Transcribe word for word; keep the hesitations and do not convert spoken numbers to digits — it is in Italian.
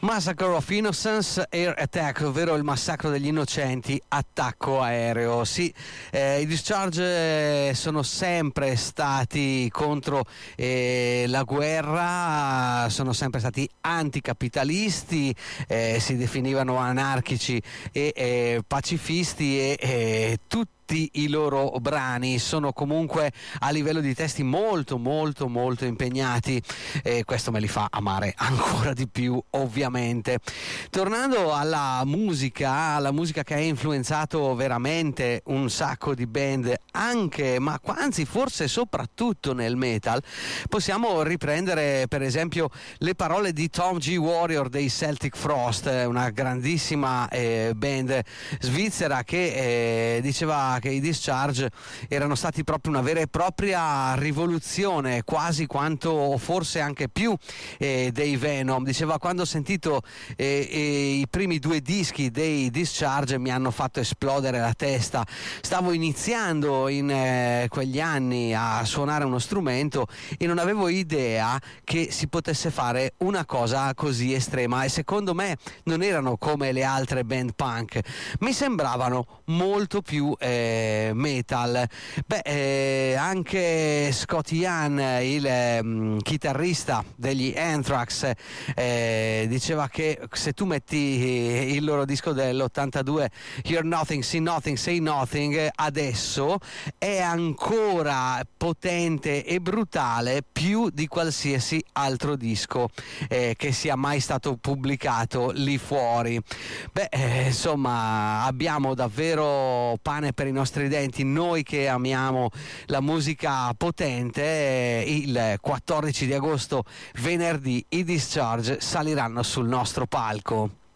Massacre of Innocence Air Attack, ovvero il massacro degli innocenti, attacco aereo. Sì, eh, i Discharge sono sempre stati contro eh, la guerra, sono sempre stati anticapitalisti, eh, si definivano anarchici e eh, pacifisti e eh, tutti i loro brani sono comunque a livello di testi molto molto molto impegnati, e questo me li fa amare ancora di più, ovviamente. Tornando alla musica, alla musica che ha influenzato veramente un sacco di band, anche, ma anzi forse soprattutto nel metal, possiamo riprendere per esempio le parole di Tom G. Warrior dei Celtic Frost, una grandissima eh, band svizzera che eh, diceva che i Discharge erano stati proprio una vera e propria rivoluzione, quasi quanto o forse anche più eh, dei Venom. Diceva: quando ho sentito eh, eh, i primi due dischi dei Discharge mi hanno fatto esplodere la testa. Stavo iniziando in eh, quegli anni a suonare uno strumento e non avevo idea che si potesse fare una cosa così estrema, e secondo me non erano come le altre band punk, mi sembravano molto più eh, metal. Beh, eh, anche Scott Ian, il eh, chitarrista degli Anthrax, eh, diceva che se tu metti il loro disco dell'ottantadue, Hear Nothing, See Nothing, Say Nothing, adesso è ancora potente e brutale più di qualsiasi altro disco eh, che sia mai stato pubblicato lì fuori. Beh, eh, insomma, abbiamo davvero pane per i nostri denti, noi che amiamo la musica potente. Eh, il quattordici di agosto, venerdì, i Discharge saliranno sul nostro palco.